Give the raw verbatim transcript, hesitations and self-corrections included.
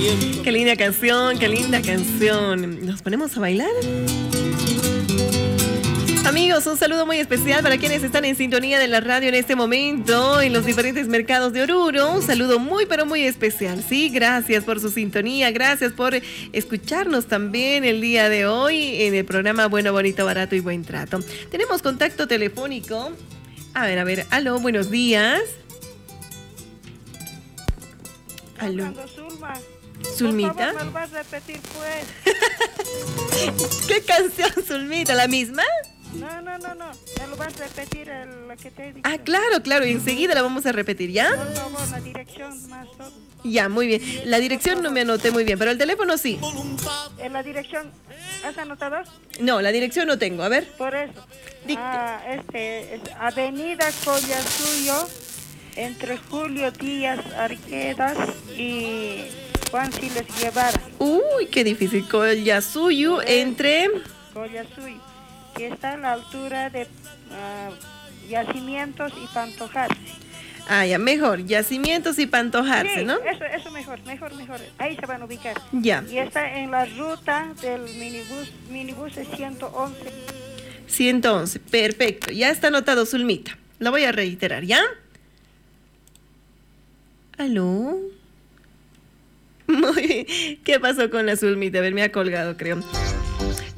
Qué linda canción, qué linda canción. ¿Nos ponemos a bailar? Amigos, un saludo muy especial para quienes están en sintonía de la radio en este momento, en los diferentes mercados de Oruro. Un saludo muy, pero muy especial. Sí, gracias por su sintonía, gracias por escucharnos también el día de hoy en el programa Bueno, Bonito, Barato y Buen Trato. Tenemos contacto telefónico. A ver, a ver, aló, buenos días. Aló. Zulma. Zulmita. Por favor, me lo vas a repetir, pues. ¿Qué canción, Zulmita? ¿La misma? No, no, no, no. Me lo vas a repetir el, lo que te he dicho. Ah, claro, claro. Enseguida la vamos a repetir, ¿ya? Por favor, la dirección más todo. Ya, muy bien. La dirección no me anoté muy bien, pero el teléfono sí. ¿En la dirección has anotado? No, la dirección no tengo. A ver. Por eso. Dicte. Ah, este es Avenida Collasuyo, entre Julio Díaz Arquedas y Juan Siles Guevara. Uy, qué difícil. Collasuyo entre... Collasuyo, que está a la altura de uh, Yacimientos y Pantojarse. Ah, ya, mejor. Yacimientos y Pantojarse, Sí, ¿no? eso, eso mejor, mejor, mejor. Ahí se van a ubicar. Ya. Y está en la ruta del minibús, minibús ciento once. ciento once, perfecto. Ya está anotado, Zulmita. La voy a reiterar, ¿ya? ¿Aló? Muy bien. ¿Qué pasó con la Zulmita? A ver, me ha colgado, creo.